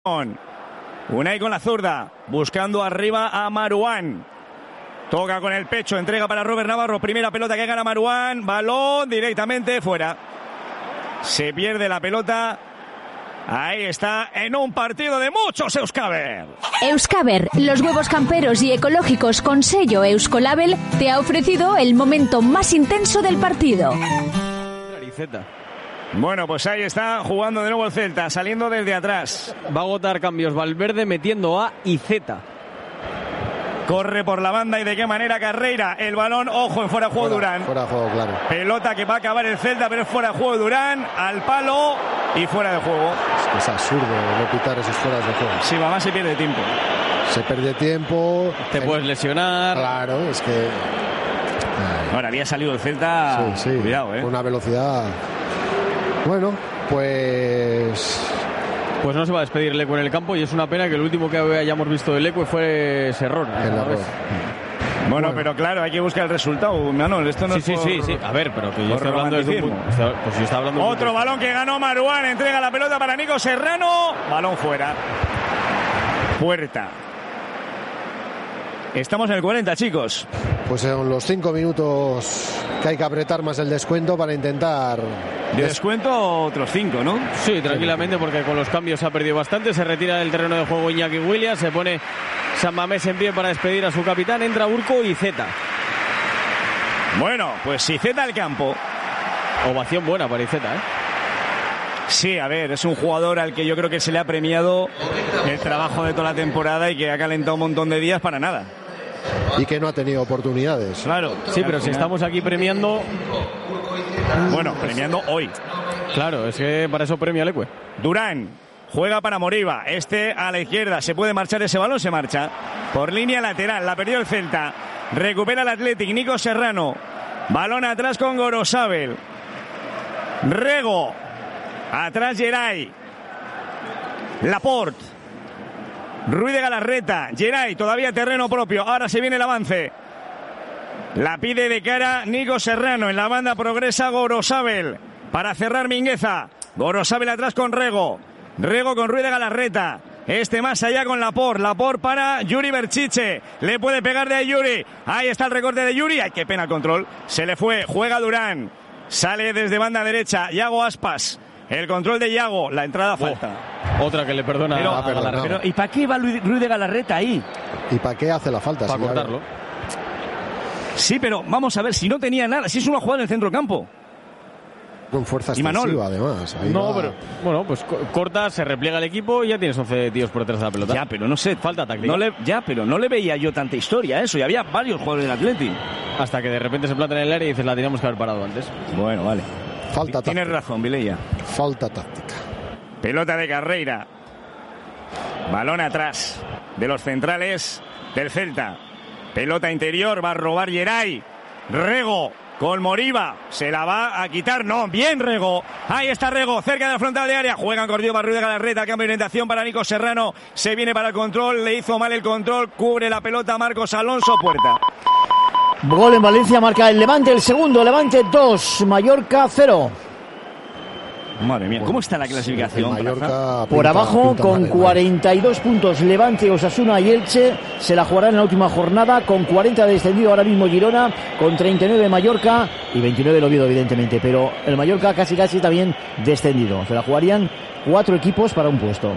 Unai con la zurda, buscando arriba a Marouane. Toca con el pecho, entrega para Robert Navarro. Primera pelota que gana Marouane. Balón directamente fuera. Se pierde la pelota. Ahí está, en un partido de muchos Euskaber. Euskaber, los huevos camperos y ecológicos con sello Euskolabel, te ha ofrecido el momento más intenso del partido. Bueno, pues ahí está jugando de nuevo el Celta, saliendo desde atrás. Va a agotar cambios Valverde metiendo A y Z. Corre por la banda y de qué manera Carreira. El balón, ojo, en fuera de juego Durán. Fuera de juego, claro. Pelota que va a acabar el Celta, pero es fuera de juego Durán. Al palo y fuera de juego. Es absurdo no pitar esos fueras de juego. Sí, mamá, se pierde tiempo. Se pierde tiempo. Te puedes lesionar. Claro, es que... Ahora había salido el Celta. Sí. Cuidado, con una velocidad... Bueno, pues no se va a despedir Leque en el campo y es una pena que el último que hayamos visto de Leque fue ese error. Bueno, pero claro, hay que buscar el resultado, Manuel. Esto no es sí. A ver, pero que yo estoy hablando desde un punto. Pues si está hablando otro balón que ganó Marouane, entrega la pelota para Nico Serrano. Balón fuera. Puerta. Estamos en el 40, chicos. Pues son los 5 minutos que hay que apretar más el descuento para intentar... De descuento otros 5, ¿no? Sí, tranquilamente, porque con los cambios se ha perdido bastante. Se retira del terreno de juego Iñaki Williams. Se pone San Mamés en pie para despedir a su capitán. Entra Urco y Zeta. Bueno, pues si Zeta al campo. Ovación buena para Zeta, ¿eh? Sí, a ver, es un jugador al que yo creo que se le ha premiado el trabajo de toda la temporada y que ha calentado un montón de días para nada. Y que no ha tenido oportunidades. Claro. Sí, pero si estamos aquí premiando... Bueno, premiando hoy. Claro, es que para eso premia Leque. Durán juega para Moriba. Este a la izquierda. ¿Se puede marchar ese balón? Se marcha. Por línea lateral. La perdió el Celta. Recupera el Athletic. Nico Serrano. Balón atrás con Gorosabel. Rego. Atrás Geray. Laporte. Ruiz de Galarreta. Geray, todavía terreno propio. Ahora se viene el avance. La pide de cara Nico Serrano. En la banda progresa Gorosabel. Para cerrar Mingueza. Gorosabel atrás con Rego. Rego con Ruiz de Galarreta. Este más allá con Laporte. Laporte para Yuri Berchiche. Le puede pegar de ahí Yuri. Ahí está el recorte de Yuri. Ay, qué pena el control. Se le fue. Juega Durán. Sale desde banda derecha. Yago Aspas. El control de Yago. La entrada falta. Otra que le perdona a Galarreta. Pero, ¿y para qué va Ruiz de Galarreta ahí? ¿Y para qué hace la falta? Para cortarlo. Sí, pero vamos a ver, si no tenía nada, si es una jugada en el centro campo. Con fuerza extensiva, además. Ahí no, va. pero bueno, pues corta, se repliega el equipo y ya tienes 11 tíos por detrás de la pelota. Ya, pero no sé. Falta táctica. Pero no le veía yo tanta historia a eso. Y había varios jugadores del Athletic. Hasta que de repente se planta en el área y dices, la teníamos que haber parado antes. Bueno, vale. Falta táctica. Tienes razón, Vilella. Falta táctica. Pelota de Carreira. Balón atrás de los centrales del Celta. Pelota interior, va a robar Geray. Rego con Moriba. Se la va a quitar. No, bien Rego. Ahí está Rego, cerca de la frontal de área. Juegan corrido para Ruiz de Galarreta. Cambio de orientación para Nico Serrano. Se viene para el control. Le hizo mal el control. Cubre la pelota Marcos Alonso. Puerta. Gol en Valencia, marca el Levante, el segundo. Levante 2, Mallorca 0. Madre mía, ¿cómo está la clasificación? Mallorca por abajo con 42 puntos Levante, Osasuna y Elche. Se la jugarán en la última jornada con 40 descendido ahora mismo Girona, con 39 Mallorca y 29 el Oviedo, evidentemente. Pero el Mallorca casi también descendido. Se la jugarían 4 equipos para un puesto.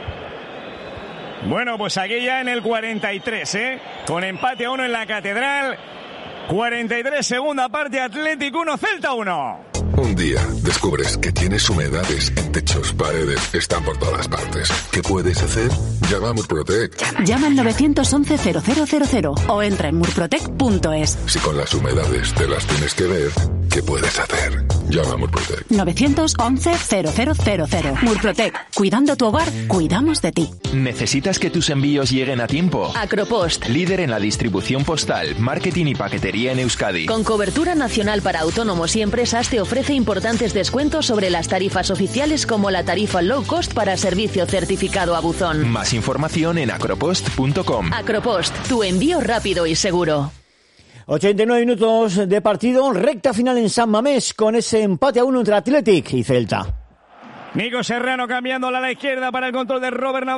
Bueno, pues aquí ya en el 43, con empate a 1 en la Catedral. 43, segunda parte, Athletic 1, Celta 1. Un día descubres que tienes humedades en techos, paredes, están por todas partes. ¿Qué puedes hacer? Llama a Murprotec. Llama al 911-0000 o entra en murprotec.es. Si con las humedades te las tienes que ver, ¿qué puedes hacer? Llama a Murprotec. 911-0000. Murprotec. Cuidando tu hogar, cuidamos de ti. ¿Necesitas que tus envíos lleguen a tiempo? Acropost. Líder en la distribución postal, marketing y paquetería en Euskadi. Con cobertura nacional para autónomos y empresas, te ofrece importantes descuentos sobre las tarifas oficiales, como la tarifa low cost para servicio certificado a buzón. Más información en acropost.com. Acropost, tu envío rápido y seguro. 89 minutos de partido, recta final en San Mamés con ese empate a 1 entre Athletic y Celta. Nico Serrano cambiándola a la izquierda para el control de Robert Navarro.